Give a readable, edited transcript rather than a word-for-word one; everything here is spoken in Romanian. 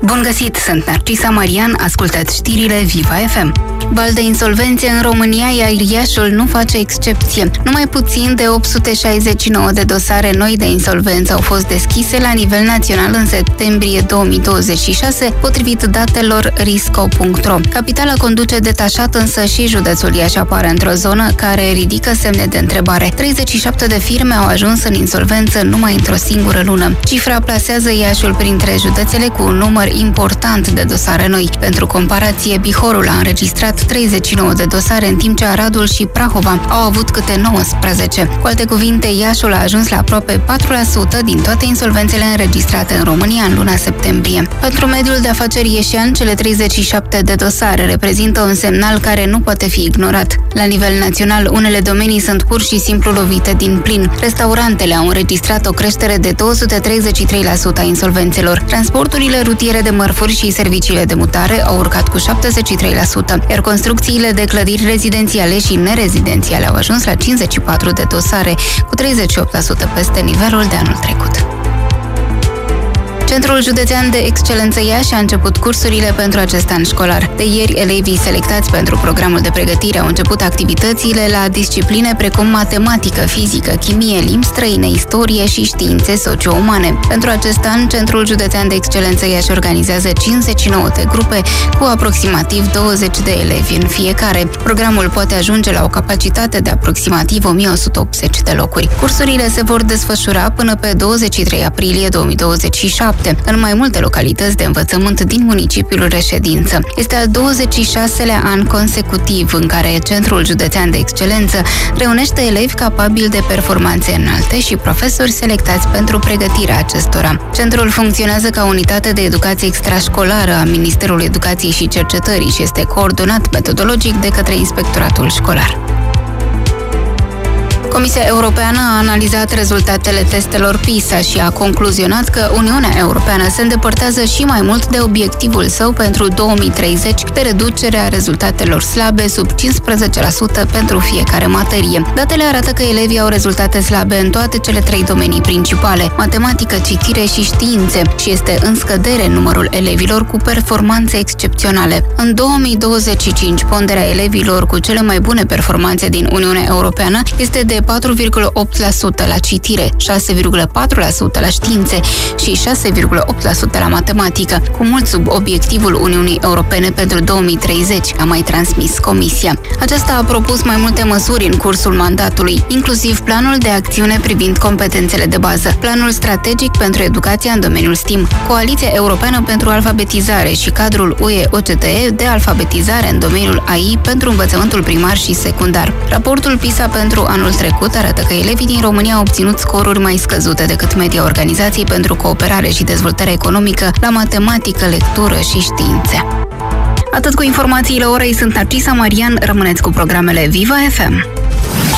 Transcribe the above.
Bun găsit, sunt Narcisa Marian, ascultați știrile Viva FM. Val de insolvențe în România, iar Iașiul nu face excepție. Numai puțin de 869 de dosare noi de insolvență au fost deschise la nivel național în septembrie 2026, potrivit datelor risco.ro. Capitala conduce detașat, însă și județul Iași apare într-o zonă care ridică semne de întrebare. 37 de firme au ajuns în insolvență numai într-o singură lună. Cifra plasează Iașiul printre județele cu un număr important de dosare noi. Pentru comparație, Bihorul a înregistrat 39 de dosare, în timp ce Aradul și Prahova au avut câte 19. Cu alte cuvinte, Iașiul a ajuns la aproape 4% din toate insolvențele înregistrate în România în luna septembrie. Pentru mediul de afaceri ieșean, cele 37 de dosare reprezintă un semnal care nu poate fi ignorat. La nivel național, unele domenii sunt pur și simplu lovite din plin. Restaurantele au înregistrat o creștere de 233% a insolvențelor. Transporturile rutiere de mărfuri și serviciile de mutare au urcat cu 73%, iar construcțiile de clădiri rezidențiale și nerezidențiale au ajuns la 54 de dosare, cu 38% peste nivelul de anul trecut. Centrul Județean de Excelență Iași a început cursurile pentru acest an școlar. De ieri, elevii selectați pentru programul de pregătire au început activitățile la discipline precum matematică, fizică, chimie, limbi străine, istorie și științe socio-umane. Pentru acest an, Centrul Județean de Excelență Iași organizează 59 de grupe cu aproximativ 20 de elevi în fiecare. Programul poate ajunge la o capacitate de aproximativ 1180 de locuri. Cursurile se vor desfășura până pe 23 aprilie 2027. În mai multe localități de învățământ din municipiul reședință. Este al 26-lea an consecutiv în care Centrul Județean de Excelență reunește elevi capabili de performanțe înalte și profesori selectați pentru pregătirea acestora. Centrul funcționează ca unitate de educație extrașcolară a Ministerului Educației și Cercetării și este coordonat metodologic de către Inspectoratul Școlar. Comisia Europeană a analizat rezultatele testelor PISA și a concluzionat că Uniunea Europeană se îndepărtează și mai mult de obiectivul său pentru 2030 de reducerea rezultatelor slabe sub 15% pentru fiecare materie. Datele arată că elevii au rezultate slabe în toate cele 3 domenii principale, matematică, citire și științe, și este în scădere numărul elevilor cu performanțe excepționale. În 2025, ponderea elevilor cu cele mai bune performanțe din Uniunea Europeană este de 4,8% la citire, 6,4% la științe și 6,8% la matematică, cu mult sub obiectivul Uniunii Europene pentru 2030, a mai transmis Comisia. Aceasta a propus mai multe măsuri în cursul mandatului, inclusiv planul de acțiune privind competențele de bază, planul strategic pentru educația în domeniul STEAM, Coaliția Europeană pentru Alfabetizare și cadrul UE-OCTE de alfabetizare în domeniul AI pentru învățământul primar și secundar. Raportul PISA pentru anul trecut arată că elevii din România au obținut scoruri mai scăzute decât media Organizației pentru Cooperare și Dezvoltare Economică la matematică, lectură și științe. Atât cu informațiile orei, sunt Narcisa Marian, rămâneți cu programele Viva FM.